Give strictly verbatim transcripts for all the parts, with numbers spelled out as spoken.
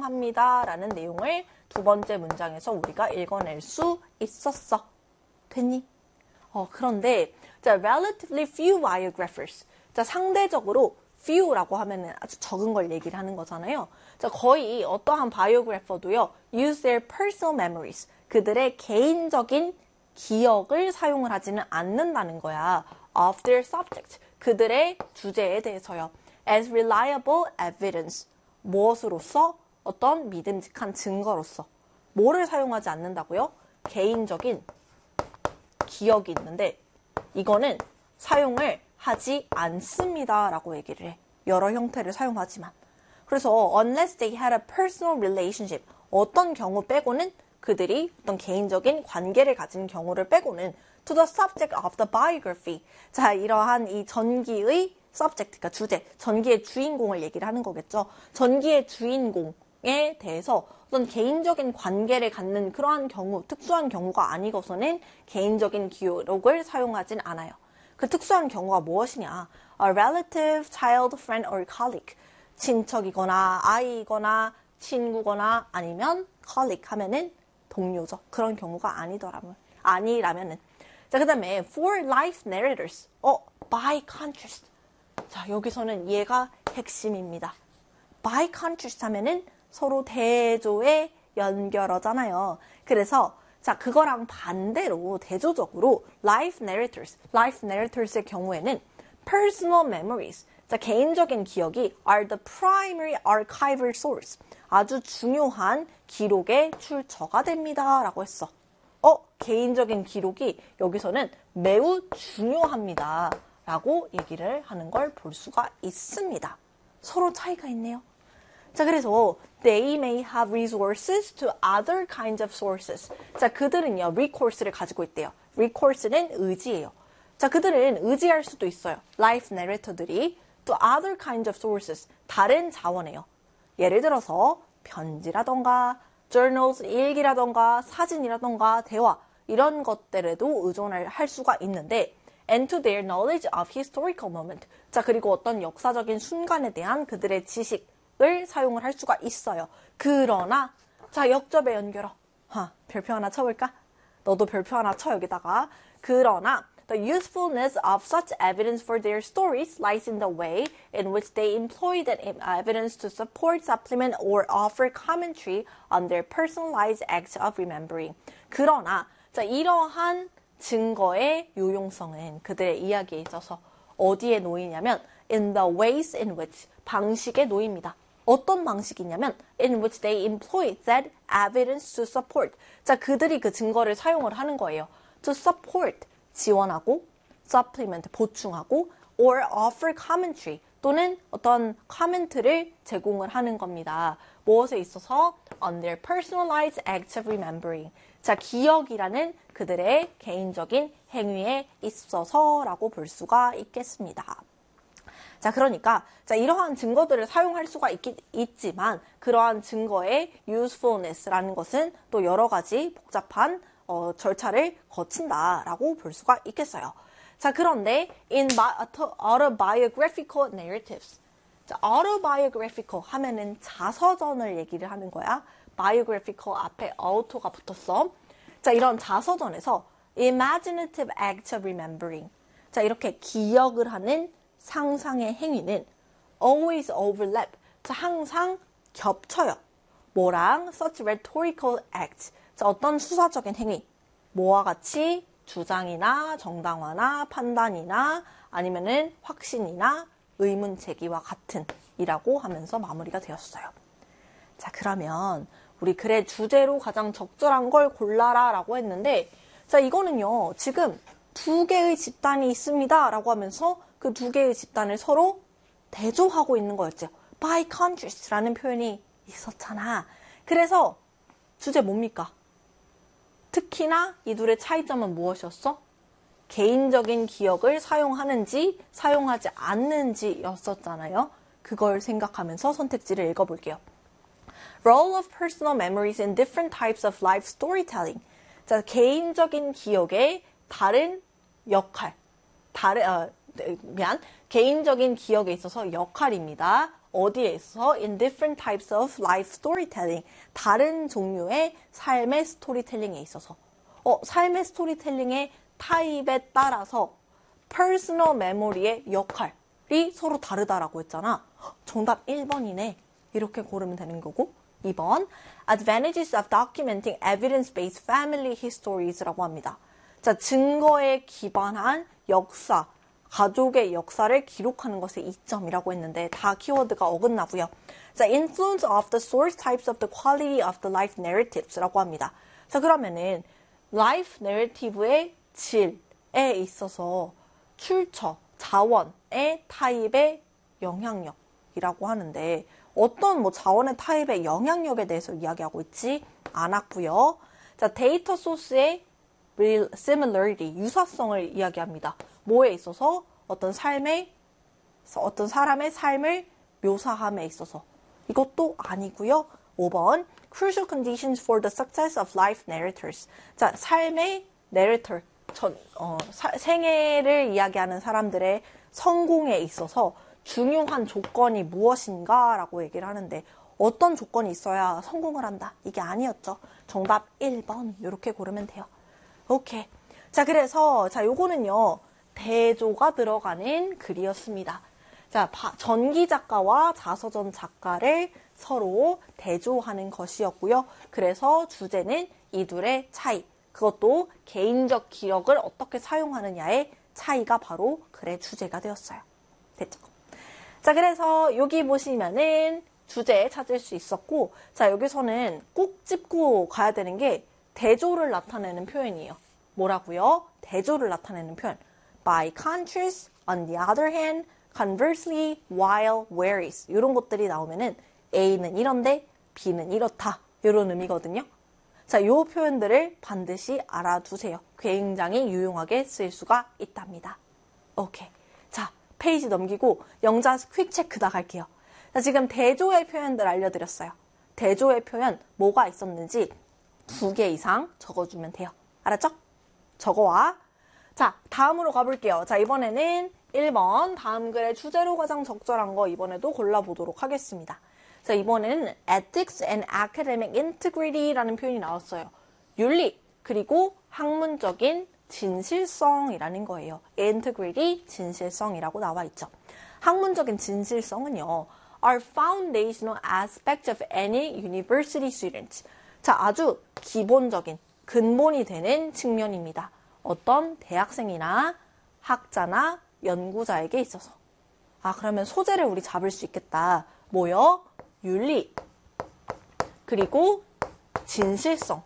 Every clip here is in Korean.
사용합니다 라는 내용을 두 번째 문장에서 우리가 읽어낼 수 있었어. 됐니? 어, 그런데 자, relatively few biographers. 자, 상대적으로 few라고 하면은 아주 적은 걸 얘기를 하는 거잖아요. 자, 거의 어떠한 바이오그래퍼도요, use their personal memories. 그들의 개인적인 기억을 사용을 하지는 않는다는 거야. of their subject. 그들의 주제에 대해서요. as reliable evidence. 무엇으로서? 어떤 믿음직한 증거로서. 뭐를 사용하지 않는다고요? 개인적인 기억이 있는데 이거는 사용을 하지 않습니다 라고 얘기를 해. 여러 형태를 사용하지만. 그래서 unless they had a personal relationship 어떤 경우 빼고는 그들이 어떤 개인적인 관계를 가진 경우를 빼고는 to the subject of the biography. 자, 이러한 이 전기의 subject, 그러니까 주제, 전기의 주인공을 얘기를 하는 거겠죠. 전기의 주인공에 대해서 어떤 개인적인 관계를 갖는 그러한 경우, 특수한 경우가 아니고서는 개인적인 기록을 사용하진 않아요. 그 특수한 경우가 무엇이냐? A relative, child, friend, or colleague. 친척이거나 아이거나 친구거나 아니면 colleague 하면은 동료죠. 그런 경우가 아니더라면 아니라면은. 자, 그다음에 for life narrators. 어, by contrast. 자, 여기서는 얘가 핵심입니다. by contrast 하면은 서로 대조의 연결어잖아요. 그래서 자, 그거랑 반대로 대조적으로 life narrators, life narrators의 경우에는 personal memories, 자, 개인적인 기억이 are the primary archival source, 아주 중요한 기록의 출처가 됩니다 라고 했어. 어, 개인적인 기록이 여기서는 매우 중요합니다 라고 얘기를 하는 걸 볼 수가 있습니다. 서로 차이가 있네요. 자, 그래서 they may have resources to other kinds of sources. 자, 그들은요, recourse를 가지고 있대요. recourse는 의지예요. 자, 그들은 의지할 수도 있어요. life narrator들이 to other kinds of sources. 다른 자원이에요. 예를 들어서 편지라던가 journals, 일기라던가 사진이라던가 대화 이런 것들에도 의존을 할 수가 있는데 and to their knowledge of historical moment. 자, 그리고 어떤 역사적인 순간에 대한 그들의 지식을 사용을 할 수가 있어요. 그러나 자, 역접에 연결어. 하, 별표 하나 쳐볼까? 너도 별표 하나 쳐 여기다가. 그러나 the usefulness of such evidence for their stories lies in the way in which they employ that evidence to support, supplement, or offer commentary on their personalized acts of remembering. 그러나 자, 이러한 증거의 유용성은 그들의 이야기에 있어서 어디에 놓이냐면 in the ways in which, 방식에 놓입니다. 어떤 방식이냐면 in which they employ that evidence to support. 자, 그들이 그 증거를 사용을 하는 거예요. to support, 지원하고, supplement, 보충하고, or offer commentary, 또는 어떤 코멘트를 제공을 하는 겁니다. 무엇에 있어서? on their personalized acts of remembering. 자, 기억이라는 그들의 개인적인 행위에 있어서라고 볼 수가 있겠습니다. 자, 그러니까 자, 이러한 증거들을 사용할 수가 있, 있지만 그러한 증거의 usefulness라는 것은 또 여러 가지 복잡한 어, 절차를 거친다라고 볼 수가 있겠어요. 자, 그런데 in autobiographical narratives. 자, autobiographical 하면은 자서전을 얘기를 하는 거야. biographical 앞에 auto가 붙었어. 자, 이런 자서전에서 imaginative act of remembering. 자, 이렇게 기억을 하는 상상의 행위는 always overlap. 자, 항상 겹쳐요. 뭐랑? such rhetorical acts. 자, 어떤 수사적인 행위. 뭐와 같이 주장이나 정당화나 판단이나 아니면은 확신이나 의문 제기와 같은 이라고 하면서 마무리가 되었어요. 자, 그러면 우리 글의 주제로 가장 적절한 걸 골라라 라고 했는데 자, 이거는요, 지금 두 개의 집단이 있습니다 라고 하면서 그 두 개의 집단을 서로 대조하고 있는 거였죠. by contrast 라는 표현이 있었잖아. 그래서 주제 뭡니까? 특히나 이 둘의 차이점은 무엇이었어? 개인적인 기억을 사용하는지 사용하지 않는지 였었잖아요. 그걸 생각하면서 선택지를 읽어볼게요. Role of personal memories in different types of life storytelling. 자, 개인적인 기억의 다른 역할, 다른, 어, 미안, 개인적인 기억에 있어서 역할입니다. 어디에 있어서 in different types of life storytelling. 다른 종류의 삶의 스토리텔링에 있어서. 어, 삶의 스토리텔링의 타입에 따라서 personal memory의 역할이 서로 다르다라고 했잖아. 정답 일 번이네. 이렇게 고르면 되는 거고. 이 번 Advantages of documenting evidence-based family histories라고 합니다. 자, 증거에 기반한 역사, 가족의 역사를 기록하는 것의 이점이라고 했는데 다 키워드가 어긋나고요. 자, influence of the source types of the quality of the life narratives라고 합니다. 자, 그러면은 life narrative의 질에 있어서 출처, 자원의 타입의 영향력이라고 하는데 어떤 뭐 자원의 타입의 영향력에 대해서 이야기하고 있지 않았고요. 자, 데이터 소스의 similarity, 유사성을 이야기합니다. 뭐에 있어서? 어떤 삶의, 어떤 사람의 삶을 묘사함에 있어서. 이것도 아니고요. 오 번 crucial conditions for the success of life narrators. 자, 삶의 narrator, 전, 어, 사, 생애를 이야기하는 사람들의 성공에 있어서 중요한 조건이 무엇인가 라고 얘기를 하는데 어떤 조건이 있어야 성공을 한다? 이게 아니었죠. 정답 일 번 이렇게 고르면 돼요. 오케이. 자, 그래서 자, 요거는요. 대조가 들어가는 글이었습니다. 자, 전기 작가와 자서전 작가를 서로 대조하는 것이었고요. 그래서 주제는 이 둘의 차이. 그것도 개인적 기억을 어떻게 사용하느냐의 차이가 바로 글의 주제가 되었어요. 됐죠? 자, 그래서 여기 보시면은 주제 찾을 수 있었고, 자, 여기서는 꼭 짚고 가야 되는 게 대조를 나타내는 표현이에요. 뭐라고요? 대조를 나타내는 표현. By contrast, on the other hand, conversely, while, whereas 이런 것들이 나오면은 A는 이런데 B는 이렇다. 이런 의미거든요. 자, 이 표현들을 반드시 알아두세요. 굉장히 유용하게 쓸 수가 있답니다. 오케이. 자, 페이지 넘기고 영자 퀵 체크 나갈게요. 자, 지금 대조의 표현들 알려드렸어요. 대조의 표현 뭐가 있었는지 두 개 이상 적어주면 돼요. 알았죠? 적어와. 자, 다음으로 가볼게요. 자, 이번에는 일 번 다음 글의 주제로 가장 적절한 거 이번에도 골라보도록 하겠습니다. 자, 이번에는 ethics and academic integrity라는 표현이 나왔어요. 윤리 그리고 학문적인 진실성이라는 거예요. integrity, 진실성이라고 나와 있죠. 학문적인 진실성은요. are foundational aspects of any university student. 자, 아주 기본적인 근본이 되는 측면입니다. 어떤 대학생이나 학자나 연구자에게 있어서. 아, 그러면 소재를 우리 잡을 수 있겠다. 뭐요? 윤리 그리고 진실성에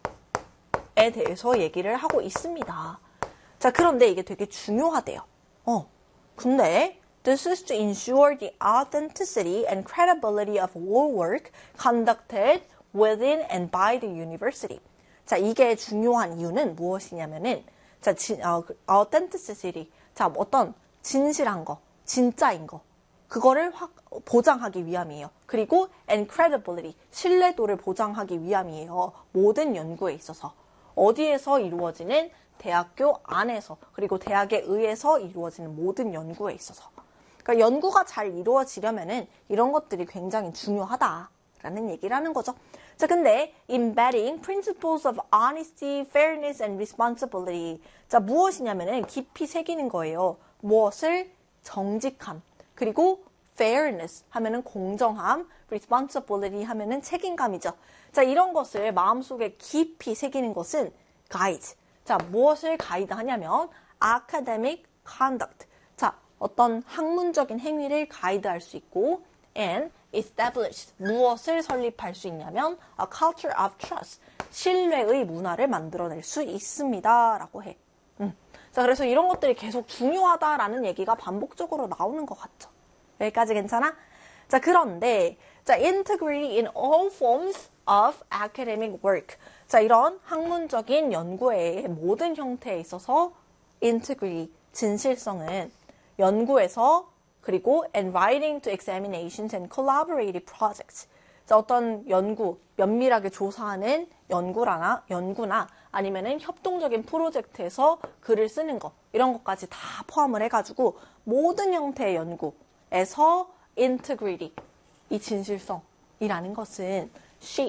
대해서 얘기를 하고 있습니다. 자, 그런데 이게 되게 중요하대요. 어, 근데 This is to ensure the authenticity and credibility of all work conducted within and by the university. 자, 이게 중요한 이유는 무엇이냐면은 자, 진, 어, authenticity. 자, 어떤 진실한 거, 진짜인 거. 그거를 확 보장하기 위함이에요. 그리고 and credibility, 신뢰도를 보장하기 위함이에요. 모든 연구에 있어서. 어디에서 이루어지는 대학교 안에서 그리고 대학에 의해서 이루어지는 모든 연구에 있어서. 그러니까 연구가 잘 이루어지려면은 이런 것들이 굉장히 중요하다라는 얘기를 하는 거죠. 자, 근데 embedding principles of honesty, fairness, and responsibility. 자, 무엇이냐면은 깊이 새기는 거예요. 무엇을? 정직함. 그리고 fairness 하면은 공정함, responsibility 하면은 책임감이죠. 자, 이런 것을 마음속에 깊이 새기는 것은 guide. 자, 무엇을 가이드 하냐면 academic conduct. 자, 어떤 학문적인 행위를 가이드할 수 있고 and established. 무엇을 설립할 수 있냐면 a culture of trust. 신뢰의 문화를 만들어낼 수 있습니다. 라고 해. 음. 자, 그래서 이런 것들이 계속 중요하다라는 얘기가 반복적으로 나오는 것 같죠. 여기까지 괜찮아? 자, 그런데 자, integrity in all forms of academic work. 자, 이런 학문적인 연구의 모든 형태에 있어서 integrity, 진실성은 연구에서 그리고 and writing to examinations and collaborative projects. 자, 어떤 연구, 면밀하게 조사하는 연구라나, 연구나 아니면은 협동적인 프로젝트에서 글을 쓰는 거, 이런 것까지 다 포함을 해가지고 모든 형태의 연구에서 integrity, 이 진실성이라는 것은 she